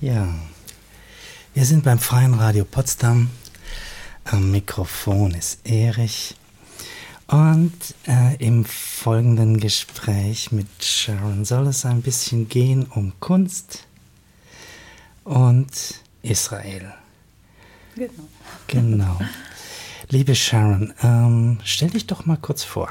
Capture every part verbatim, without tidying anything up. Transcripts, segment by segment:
Ja, wir sind beim Freien Radio Potsdam. Am Mikrofon ist Erich. Und äh, im folgenden Gespräch mit Sharon soll es ein bisschen gehen um Kunst und Israel. Genau. Genau. Liebe Sharon, ähm, stell dich doch mal kurz vor.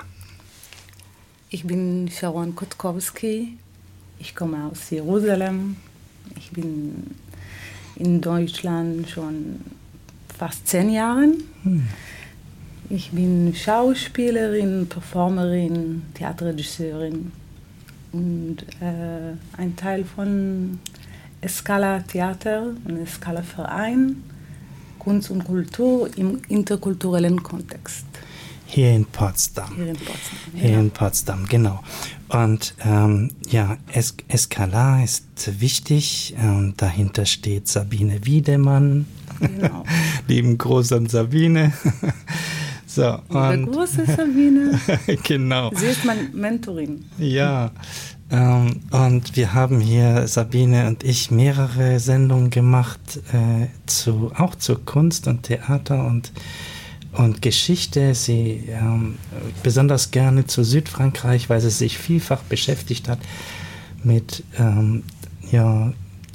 Ich bin Sharon Kotkowski. Ich komme aus Jerusalem. Ich bin in Deutschland schon fast zehn Jahre. Hm. Ich bin Schauspielerin, Performerin, Theaterregisseurin und äh, ein Teil von Scala Theater und Scala Verein, Kunst und Kultur im interkulturellen Kontext. Hier in Potsdam. Hier in Potsdam, Hier ja. in Potsdam, genau. Und ähm, ja, es Scala ist wichtig. Ähm, dahinter steht Sabine Wiedemann. Genau. Lieben Gruß an Sabine. So, und der große Sabine. Genau. Sie ist meine Mentorin. Ja, ähm, und wir haben hier, Sabine und ich, mehrere Sendungen gemacht, äh, zu, auch zur Kunst und Theater und, und Geschichte. Sie ähm, besonders gerne zu Südfrankreich, weil sie sich vielfach beschäftigt hat mit ähm, ja,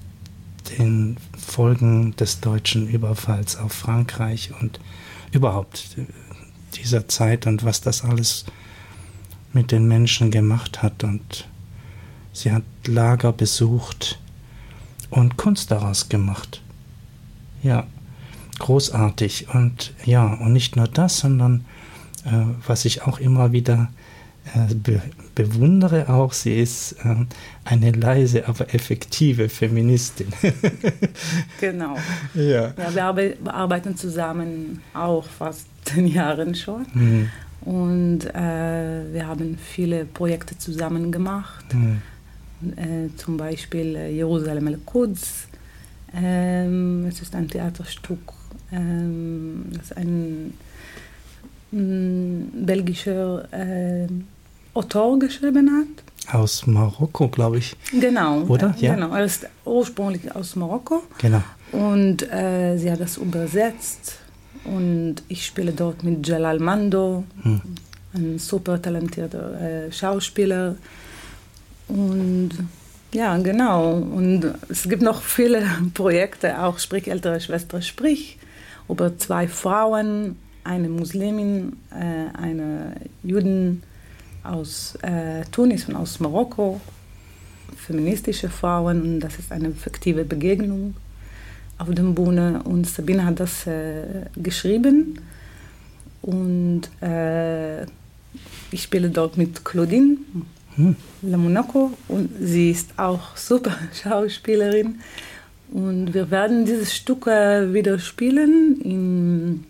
den Folgen des deutschen Überfalls auf Frankreich und überhaupt dieser Zeit und was das alles mit den Menschen gemacht hat. Und sie hat Lager besucht und Kunst daraus gemacht. Ja, großartig. Und ja, und nicht nur das, sondern äh, was ich auch immer wieder äh, be bewundere auch, sie ist äh, eine leise, aber effektive Feministin. Genau. Ja. Ja, wir, arbe wir arbeiten zusammen auch fast zehn Jahre schon. Mhm. Und äh, wir haben viele Projekte zusammen gemacht. Mhm. Äh, zum Beispiel äh, Jerusalem El-Quds. Ähm, es ist ein Theaterstück, ähm, das ein mh, belgischer äh, Autor geschrieben hat. Aus Marokko, glaube ich. Genau. Oder? Ja, ja. Genau. Er ist ursprünglich aus Marokko. Genau. Und äh, sie hat das übersetzt. Und ich spiele dort mit Jalal Mando, hm. ein super talentierter äh, Schauspieler. Und ja, genau. Und es gibt noch viele Projekte, auch Sprich, ältere Schwester, sprich, über zwei Frauen, eine Muslimin, äh, eine Juden aus äh, Tunis und aus Marokko, feministische Frauen. Und das ist eine fiktive Begegnung auf der Bühne. Und Sabine hat das äh, geschrieben. Und äh, ich spiele dort mit Claudine hm. Lamonaco. Und sie ist auch super Schauspielerin. Und wir werden dieses Stück äh, wieder spielen. In,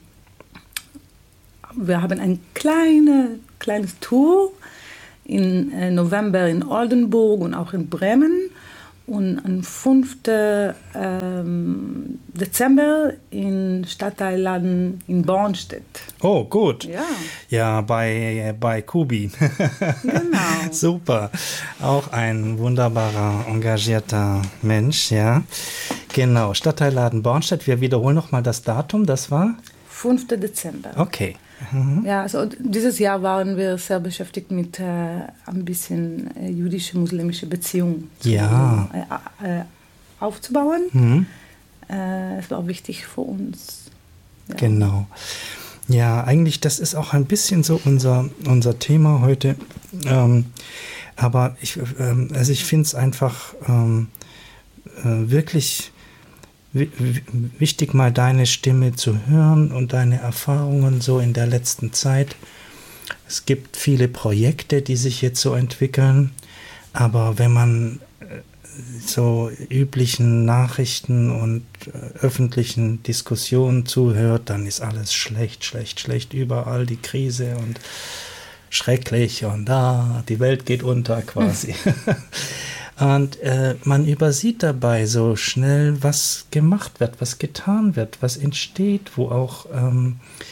wir haben ein kleine, kleines Tour im äh, November in Oldenburg und auch in Bremen. Und am fünften Ähm, Dezember in Stadtteilladen in Bornstedt. Oh, gut. Ja. Ja, bei, bei Kubi. Genau. Super. Auch ein wunderbarer, engagierter Mensch, ja. Genau, Stadtteilladen Bornstedt. Wir wiederholen nochmal das Datum, das war? fünften Dezember. Okay. Mhm. Ja, also dieses Jahr waren wir sehr beschäftigt mit äh, ein bisschen äh, jüdische-muslimische Beziehungen ja. äh, äh, aufzubauen. Mhm. Äh, es war wichtig für uns. Ja. Genau. Ja, eigentlich, das ist auch ein bisschen so unser, unser Thema heute. Ähm, aber ich, ähm, also ich finde es einfach ähm, äh, wirklich wichtig, mal deine Stimme zu hören und deine Erfahrungen so in der letzten Zeit. Es gibt viele Projekte, die sich jetzt so entwickeln, aber wenn man so üblichen Nachrichten und öffentlichen Diskussionen zuhört, dann ist alles schlecht, schlecht, schlecht, überall die Krise und schrecklich und da, die Welt geht unter quasi. Und äh, man übersieht dabei so schnell, was gemacht wird, was getan wird, was entsteht, wo auch ähm,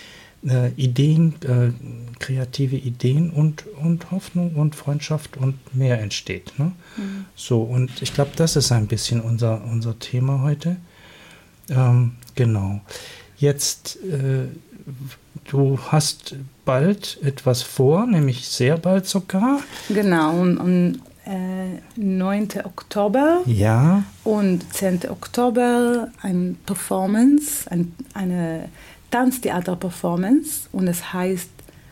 äh, Ideen, äh, kreative Ideen und, und Hoffnung und Freundschaft und mehr entsteht. Ne? Mhm. So, und ich glaube, das ist ein bisschen unser, unser Thema heute. Ähm, genau. Jetzt, äh, du hast bald etwas vor, nämlich sehr bald sogar. Genau, und, und äh, neunten Oktober ja. und zehnten Oktober eine Performance, ein, eine Tanztheater-Performance, und es heißt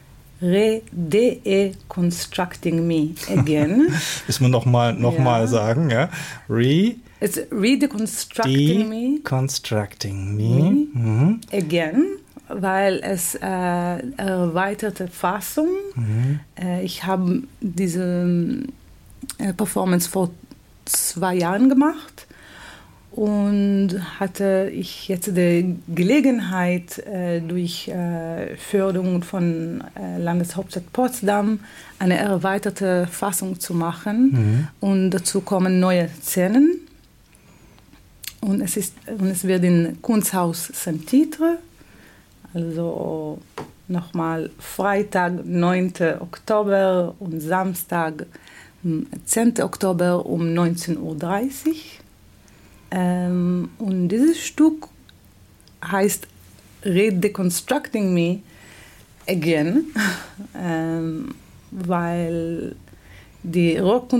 Re-Deconstructing Me Again. Müssen wir nochmal noch ja. mal sagen, ja? Re It's Redeconstructing Me. Deconstructing Me. Mhm. Again, weil es äh, erweiterte Fassung. Mhm. Äh, ich habe diese äh, Performance vor zwei Jahren gemacht und hatte ich jetzt die Gelegenheit, äh, durch äh, Förderung von äh, Landeshauptstadt Potsdam eine erweiterte Fassung zu machen. Mhm. Und dazu kommen neue Szenen. Und es, ist, und es wird im Kunsthaus Saint-Titre, also nochmal Freitag, neunten Oktober und Samstag, zehnten Oktober um neunzehn Uhr dreißig. Ähm, und dieses Stück heißt Redeconstructing Me Again, ähm, weil die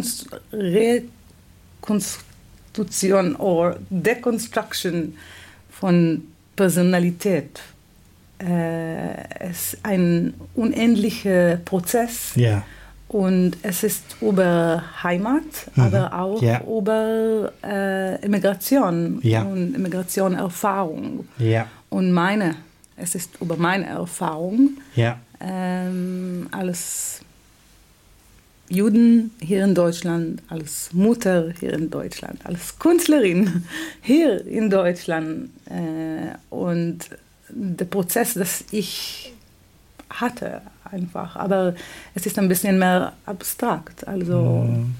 Rekonstruktion oder Deconstruction von Personalität äh, ist ein unendlicher Prozess. Yeah. Und es ist über Heimat, mhm. aber auch yeah. über äh, Immigration yeah. und Immigrationserfahrung. Yeah. Und meine, es ist über meine Erfahrung yeah. ähm, als Juden hier in Deutschland, als Mutter hier in Deutschland, als Künstlerin hier in Deutschland. Äh, und der Prozess, das ich hatte, einfach. Aber es ist ein bisschen mehr abstrakt. Also, mhm.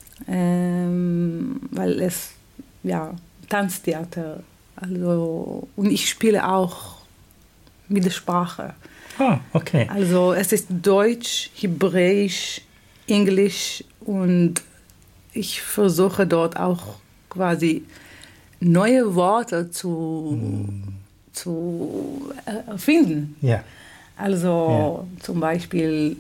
ähm, weil es, ja, Tanztheater. Also, und ich spiele auch mit der Sprache. Ah, okay. Also, es ist Deutsch, Hebräisch, Englisch, und ich versuche dort auch quasi neue Worte zu, mhm. zu erfinden. Ja. Also ja. zum Beispiel,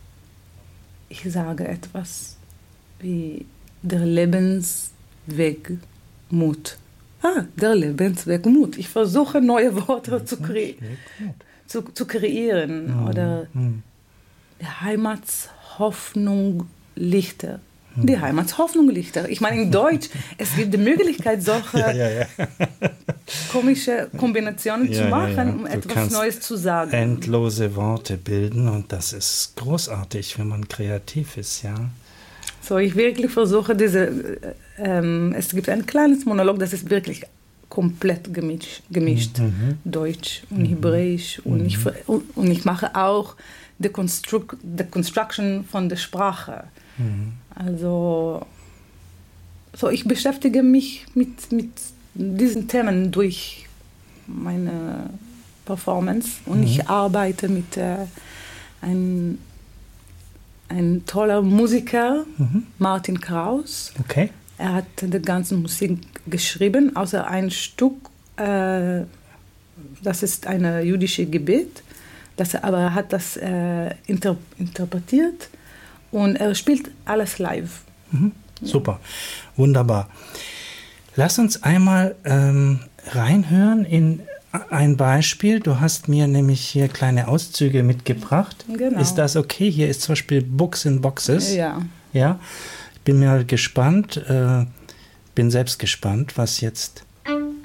ich sage etwas wie der Lebensweg Mut. Ah, der Lebensweg Mut. Ich versuche neue Worte zu, kre- zu, zu kreieren. Mhm. Oder die Heimatshoffnung Lichter. Die Heimatshoffnung Lichter. Ich meine, in Deutsch, es gibt die Möglichkeit, solche ja, ja, ja. komische Kombinationen ja, zu machen, ja, ja. um etwas Neues zu sagen. Endlose Worte bilden, und das ist großartig, wenn man kreativ ist, ja. So, ich wirklich versuche diese, ähm, es gibt ein kleines Monolog, das ist wirklich komplett gemischt, gemischt mhm. Deutsch und mhm. Hebräisch, mhm. und, ich, und, und ich mache auch die Construct, die Construction von der Sprache. Mhm. Also, so ich beschäftige mich mit, mit diesen Themen durch meine Performance, und mhm. ich arbeite mit äh, einem ein toller Musiker, mhm. Martin Kraus. Okay. Er hat die ganze Musik geschrieben, außer ein Stück, äh, das ist ein jüdisches Gebet, das, aber er hat das äh, inter, interpretiert. Und er spielt alles live. Mhm. Super, wunderbar. Lass uns einmal ähm, reinhören in ein Beispiel. Du hast mir nämlich hier kleine Auszüge mitgebracht. Genau. Ist das okay? Hier ist zum Beispiel Books in Boxes. Ja. Ja. Ich bin mal gespannt, äh, bin selbst gespannt, was jetzt